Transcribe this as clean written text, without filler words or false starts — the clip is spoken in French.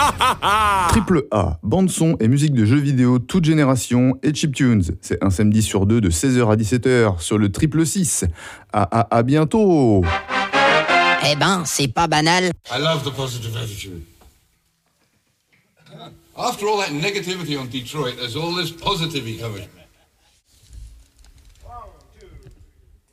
Triple A, bande son et musique de jeux vidéo toute génération et chiptunes. C'est un samedi sur deux de 16h à 17h sur le Triple 6. À bientôt. Eh ben, c'est pas banal. I love the positive attitude. After all that negativity on Detroit, there's all this positivity coming.